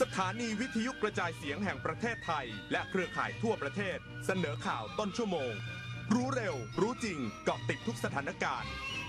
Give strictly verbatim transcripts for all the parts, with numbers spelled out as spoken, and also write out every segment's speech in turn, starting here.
สถานีวิทยุกระจายเสียงแห่งประเทศไทยและเครือข่ายทั่วประเทศเสนอข่าวต้นชั่วโมงรู้เร็วรู้จริงเกาะติดทุกสถานการณ์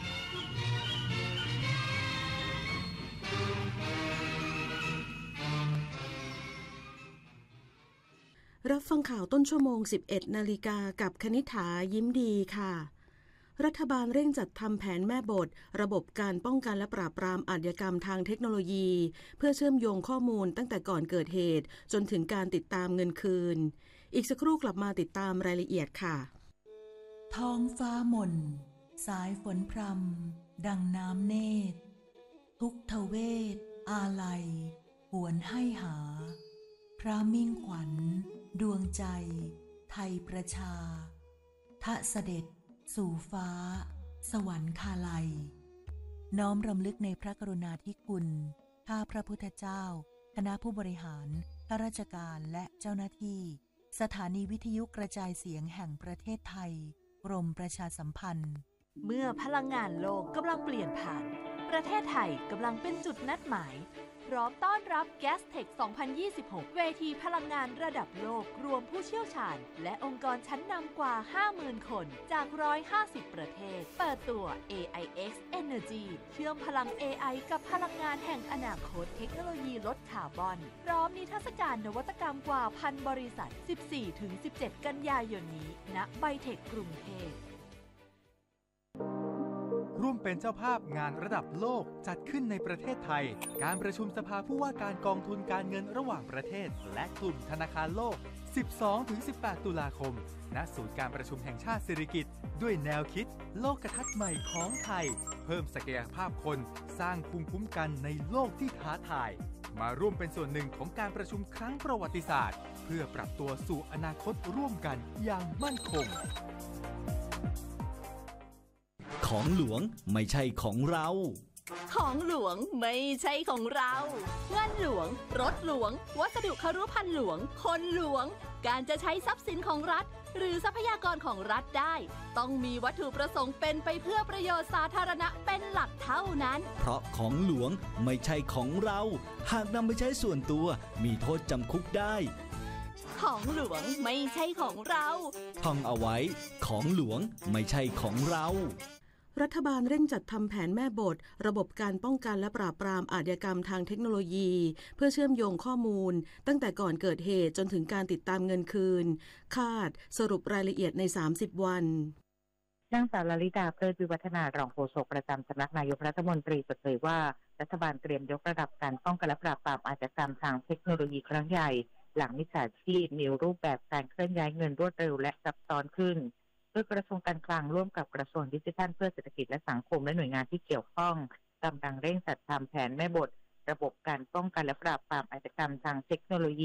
รับฟังข่าวต้นชั่วโมง สิบเอ็ด นาฬิกากับคณิษฐายิ้มดีค่ะรัฐบาลเร่งจัดทำแผนแม่บทระบบการป้องกันและปราบปรามอาชญากรรมทางเทคโนโลยีเพื่อเชื่อมโยงข้อมูลตั้งแต่ก่อนเกิดเหตุจนถึงการติดตามเงินคืนอีกสักครู่กลับมาติดตามรายละเอียดค่ะท้องฟ้าหม่นสายฝนพรำดังน้ำเนตรทุกทเวทอาลัยหวนให้หาพระมิ่งขวัญดวงใจไทยประชาทะเสด็จสู่ฟ้าสวรรคาลัยน้อมรำลึกในพระกรุณาธิคุณข้าพระพุทธเจ้าคณะผู้บริหารข้าราชการและเจ้าหน้าที่สถานีวิทยุกระจายเสียงแห่งประเทศไทยกรมประชาสัมพันธ์เมื่อพลังงานโลกกำลังเปลี่ยนผ่านประเทศไทยกำลังเป็นจุดนัดหมายพร้อมต้อนรับ Gastech สองพันยี่สิบหก เวทีพลังงานระดับโลกรวมผู้เชี่ยวชาญและองค์กรชั้นนำกว่า ห้าหมื่น คนจากหนึ่งร้อยห้าสิบประเทศเปิดตัว เอ ไอ เอ็กซ์ Energy เชื่อมพลัง เอ ไอ กับพลังงานแห่งอนาคตเทคโนโลยีลดคาร์บอนพร้อมนิทรรศการนวัตกรรมกว่าพันบริษัท สิบสี่ถึงสิบเจ็ด กันยายนนี้ณไบเทคกรุงเทพร่วมเป็นเจ้าภาพงานระดับโลกจัดขึ้นในประเทศไทยการประชุมสภาผู้ว่าการกองทุนการเงินระหว่างประเทศและกลุ่มธนาคารโลก สิบสองถึงสิบแปด ตุลาคมณศูนย์การประชุมแห่งชาติสิริกิติ์ด้วยแนวคิดโลกทัศน์ใหม่ของไทยเพิ่มศักยภาพคนสร้างภูมิคุ้มกันในโลกที่ท้าทายมาร่วมเป็นส่วนหนึ่งของการประชุมครั้งประวัติศาสตร์เพื่อปรับตัวสู่อนาคตร่วมกันอย่างมั่นคงของหลวงไม่ใช่ของเราของหลวงไม่ใช่ของเราเงินหลวงรถหลวงวัสดุครุภัณฑ์หลวงคนหลวงการจะใช้ทรัพย์สินของรัฐหรือทรัพยากรของรัฐได้ต้องมีวัตถุประสงค์เป็นไปเพื่อประโยชน์สาธารณะเป็นหลักเท่านั้นเพราะของหลวงไม่ใช่ของเราหากนำไปใช้ส่วนตัวมีโทษจำคุกได้ของหลวงไม่ใช่ของเราท่องเอาไว้ของหลวงไม่ใช่ของเรารัฐบาลเร่งจัดทำแผนแม่บทระบบการป้องกันและปราบปรามอาชญากรรมทางเทคโนโลยีเพื่อเชื่อมโยงข้อมูลตั้งแต่ก่อนเกิดเหตุจนถึงการติดตามเงินคืนคาดสรุปรายละเอียดในสามสิบวันนางสาวลลิตาเพลิดวิวัฒนารองโฆษกประจำสำนักนายกรัฐมนตรีเปิดเผยว่ารัฐบาลเตรียมยกระดับการป้องกันและปราบปรามอาชญากรรมทางเทคโนโลยีครั้งใหญ่หลังมิจฉาชีพมีรูปแบบการเคลื่อนย้ายเงินรวดเร็วและซับซ้อนขึ้นโดยกระทรวงการคลังร่วมกับกระทรวงดิจิทัลเพื่อเศรษฐกิจและสังคมและหน่วยงานที่เกี่ยวข้องกำลังเร่งจัดทำแผนแม่บทระบบการป้องกันและปราบปรามอาชญากรรมทางเทคโนโลยี